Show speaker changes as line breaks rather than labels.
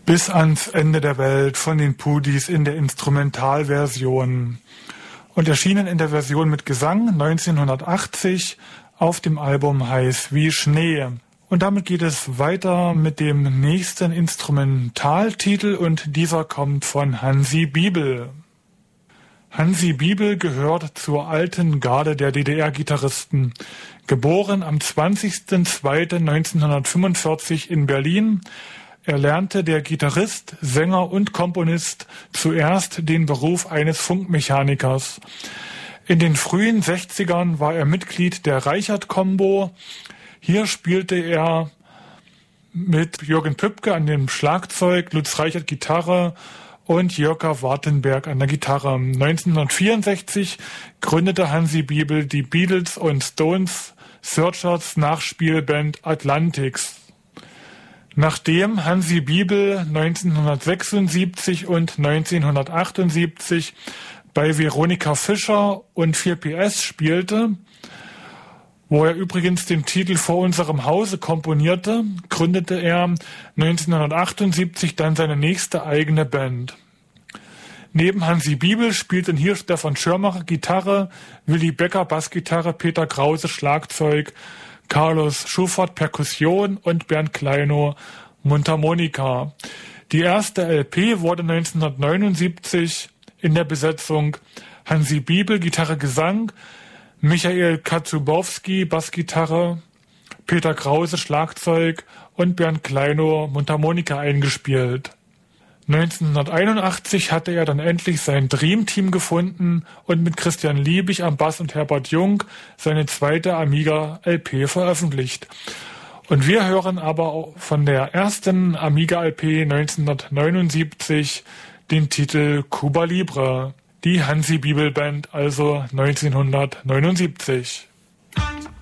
Bis ans Ende der Welt von den Pudis in der Instrumentalversion und erschienen in der Version mit Gesang 1980 auf dem Album Heiß wie Schnee. Und damit geht es weiter mit dem nächsten Instrumentaltitel und dieser kommt von Hansi Bibel. Hansi Bibel gehört zur alten Garde der DDR-Gitarristen. Geboren am 20.02.1945 in Berlin, erlernte der Gitarrist, Sänger und Komponist zuerst den Beruf eines Funkmechanikers. In den frühen 60ern war er Mitglied der Reichert-Combo. Hier spielte er mit Jürgen Püppke an dem Schlagzeug, Lutz Reichert Gitarre und Jörka Wartenberg an der Gitarre. 1964 gründete Hansi Bibel die Beatles und Stones Searchers Nachspielband Atlantics. Nachdem Hansi Bibel 1976 und 1978 bei Veronika Fischer und 4PS spielte, wo er übrigens den Titel Vor unserem Hause komponierte, gründete er 1978 dann seine nächste eigene Band. Neben Hansi Bibel spielten hier Stefan Schirmacher Gitarre, Willy Becker Bassgitarre, Peter Krause Schlagzeug, Carlos Schufert Perkussion und Bernd Kleinow Mundharmonika. Die erste LP wurde 1979 in der Besetzung Hansi Bibel Gitarre Gesang, Michael Katzubowski Bassgitarre, Peter Krause Schlagzeug und Bernd Kleinow Mundharmonika eingespielt. 1981 hatte er dann endlich sein Dreamteam gefunden und mit Christian Liebig am Bass und Herbert Jung seine zweite Amiga-LP veröffentlicht. Und wir hören aber auch von der ersten Amiga-LP 1979 den Titel Cuba Libre, die Hansi Bibel Band, also 1979.